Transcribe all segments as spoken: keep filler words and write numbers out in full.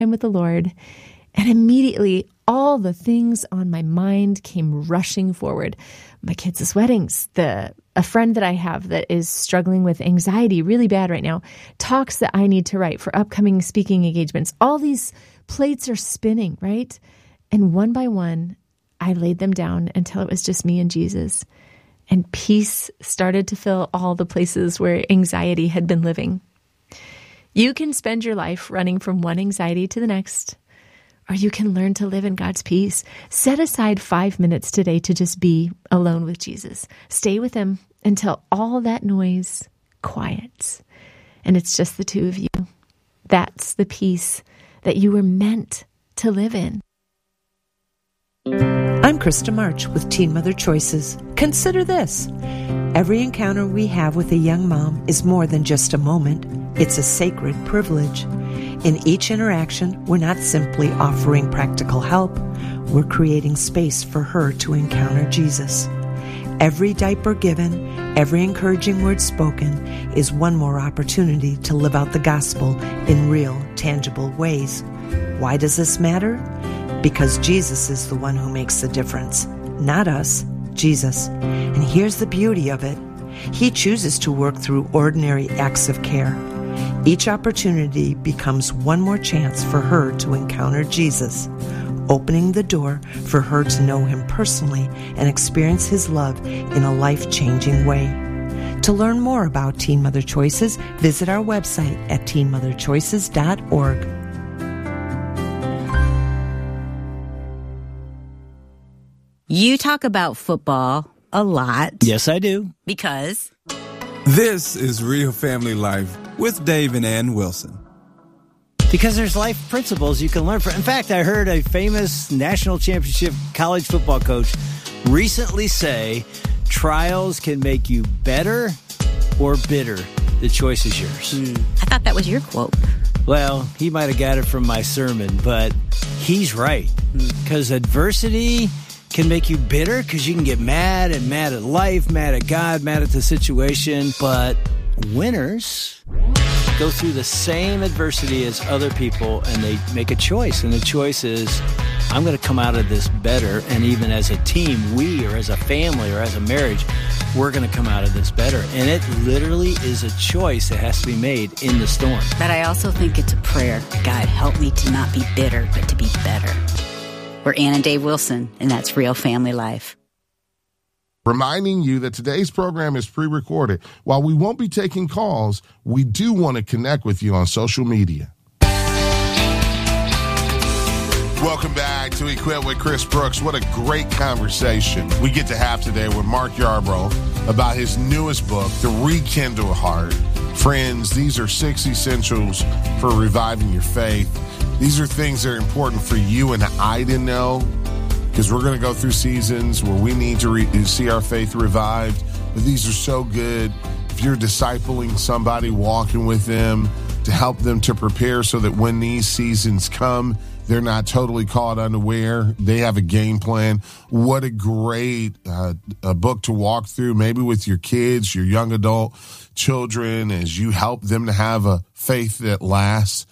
with the Lord. And immediately, all the things on my mind came rushing forward. My kids' weddings, the a friend that I have that is struggling with anxiety really bad right now, talks that I need to write for upcoming speaking engagements. All these plates are spinning, right? And one by one, I laid them down until it was just me and Jesus. And peace started to fill all the places where anxiety had been living. You can spend your life running from one anxiety to the next, or you can learn to live in God's peace. Set aside five minutes today to just be alone with Jesus. Stay with him until all that noise quiets, and it's just the two of you. That's the peace that you were meant to live in. I'm Krista March with Teen Mother Choices. Consider this. Every encounter we have with a young mom is more than just a moment. It's a sacred privilege. In each interaction, we're not simply offering practical help. We're creating space for her to encounter Jesus. Every diaper given, every encouraging word spoken is one more opportunity to live out the gospel in real, tangible ways. Why does this matter? Because Jesus is the one who makes the difference, not us, Jesus. And here's the beauty of it. He chooses to work through ordinary acts of care. Each opportunity becomes one more chance for her to encounter Jesus, opening the door for her to know him personally and experience his love in a life-changing way. To learn more about Teen Mother Choices, visit our website at teen mother choices dot org. You talk about football a lot. Yes, I do. Because? This is Real Family Life with Dave and Ann Wilson. Because there's life principles you can learn from. In fact, I heard a famous national championship college football coach recently say, trials can make you better or bitter. The choice is yours. Mm, I thought that was your quote. Well, he might have got it from my sermon, but he's right. Because mm. adversity can make you bitter because you can get mad and mad at life, mad at God, mad at the situation. But winners go through the same adversity as other people, and they make a choice. And the choice is, I'm going to come out of this better. And even as a team, we or as a family or as a marriage, we're going to come out of this better. And it literally is a choice that has to be made in the storm. But I also think it's a prayer. God, help me to not be bitter, but to be better. We're Ann and Dave Wilson, and that's Real Family Life. Reminding you that today's program is pre-recorded. While we won't be taking calls, we do want to connect with you on social media. Welcome back to Equip with Chris Brooks. What a great conversation we get to have today with Mark Yarbrough about his newest book, The Rekindle Heart. Friends, these are six essentials for reviving your faith. These are things that are important for you and I to know, because we're going to go through seasons where we need to re- see our faith revived. But these are so good. If you're discipling somebody, walking with them to help them to prepare so that when these seasons come, they're not totally caught unaware. They have a game plan. What a great uh, a book to walk through, maybe with your kids, your young adult children, as you help them to have a faith that lasts.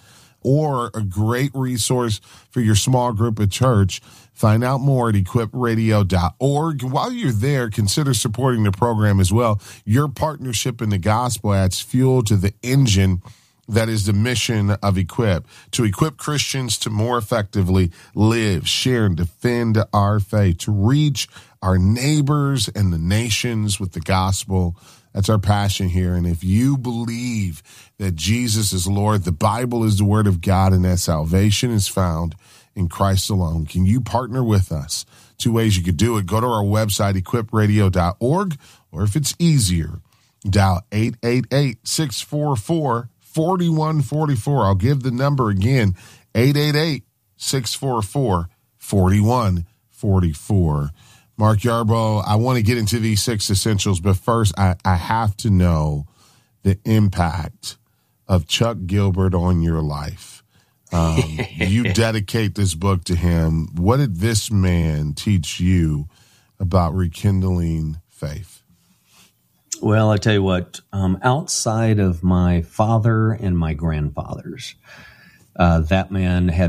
Or a great resource for your small group at church. Find out more at equip radio dot org. While you're there, consider supporting the program as well. Your partnership in the gospel adds fuel to the engine that is the mission of Equip, to equip Christians to more effectively live, share, and defend our faith, to reach our neighbors and the nations with the gospel. That's our passion here. And if you believe that Jesus is Lord, the Bible is the word of God, and that salvation is found in Christ alone, can you partner with us? Two ways you could do it. Go to our website, equip radio dot org, or if it's easier, dial eight eight eight, six four four, four one four four. I'll give the number again, eight eight eight, six four four, four one four four. Mark Yarbrough, I want to get into these six essentials, but first I, I have to know the impact of Chuck Gilbert on your life. Um, you dedicate this book to him. What did this man teach you about rekindling faith? Well, I tell you what, um, outside of my father and my grandfathers, Uh, that man had